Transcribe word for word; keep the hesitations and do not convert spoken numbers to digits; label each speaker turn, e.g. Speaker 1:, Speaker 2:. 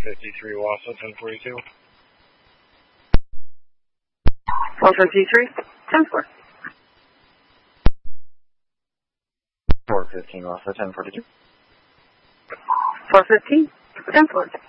Speaker 1: fifty-three Wassa, ten forty-two.
Speaker 2: four fifty-three, ten four.
Speaker 1: four fifteen Wassa, ten forty-two.
Speaker 2: four fifteen, ten four.